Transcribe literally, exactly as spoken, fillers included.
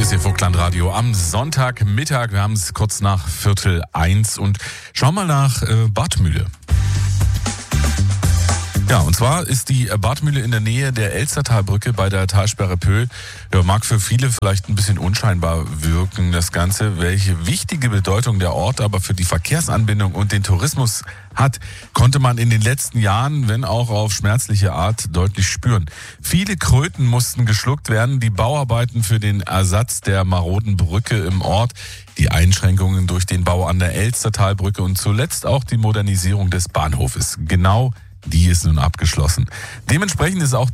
ist Ihr Vogtlandradio am Sonntagmittag. Wir haben es kurz nach Viertel eins und schauen mal nach äh, Barthmühle. Ja, und zwar ist die Barthmühle in der Nähe der Elstertalbrücke bei der Talsperre Pöhl. Ja, mag für viele vielleicht ein bisschen unscheinbar wirken, das Ganze. Welche wichtige Bedeutung der Ort aber für die Verkehrsanbindung und den Tourismus hat, konnte man in den letzten Jahren, wenn auch auf schmerzliche Art, deutlich spüren. Viele Kröten mussten geschluckt werden, die Bauarbeiten für den Ersatz der maroden Brücke im Ort, die Einschränkungen durch den Bau an der Elstertalbrücke und zuletzt auch die Modernisierung des Bahnhofes. Genau die ist nun abgeschlossen. Dementsprechend ist auch